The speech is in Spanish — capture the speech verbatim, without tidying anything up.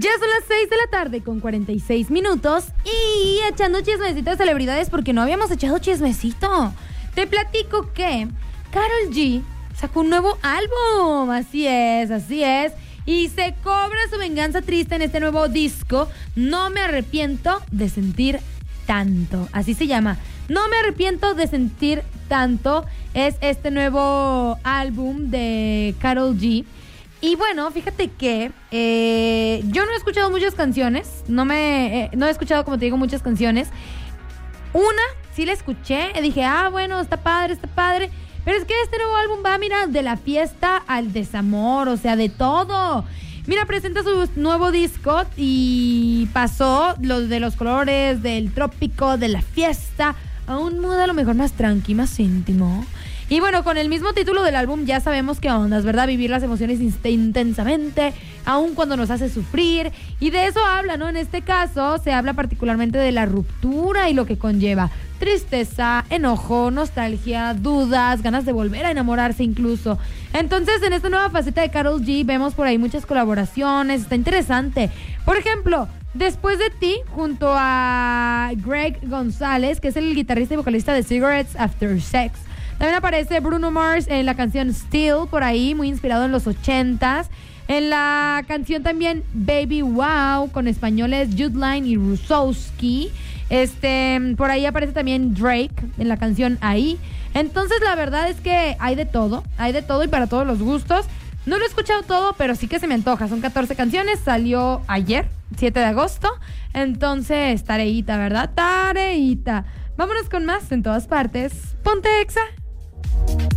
Ya son las seis de la tarde con cuarenta y seis minutos y echando chismecito de celebridades porque no habíamos echado chismecito. Te platico que Karol G sacó un nuevo álbum, así es, así es. Y se cobra su venganza triste en este nuevo disco, No me arrepiento de sentir tanto. Así se llama, No me arrepiento de sentir tanto. Es este nuevo álbum de Karol G. Y bueno, fíjate que eh, yo no he escuchado muchas canciones, no me eh, no he escuchado, como te digo, muchas canciones. Una sí la escuché y dije, ah, bueno, está padre, está padre. Pero es que este nuevo álbum va, mira, de la fiesta al desamor, o sea, de todo. Mira, presenta su nuevo disco y pasó lo de los colores, del trópico, de la fiesta, a un mood a lo mejor más tranqui, más íntimo. Y bueno, con el mismo título del álbum ya sabemos qué ondas, ¿verdad? Vivir las emociones intensamente, aun cuando nos hace sufrir. Y de eso habla, ¿no? En este caso se habla particularmente de la ruptura y lo que conlleva. Tristeza, enojo, nostalgia, dudas, ganas de volver a enamorarse incluso. Entonces, en esta nueva faceta de Karol G vemos por ahí muchas colaboraciones, está interesante. Por ejemplo, Después de ti, junto a Greg González, que es el guitarrista y vocalista de Cigarettes After Sex. También aparece Bruno Mars en la canción Still, por ahí, muy inspirado en los ochentas. En la canción también Baby Wow, con españoles Judline y Rusowski. Este, por ahí aparece también Drake en la canción Ahí. Entonces la verdad es que hay de todo, hay de todo y para todos los gustos. No lo he escuchado todo, pero sí que se me antoja. Son catorce canciones, salió ayer, siete de agosto. Entonces, tareita, ¿verdad? Tareita. Vámonos con más en todas partes. Ponte Exa.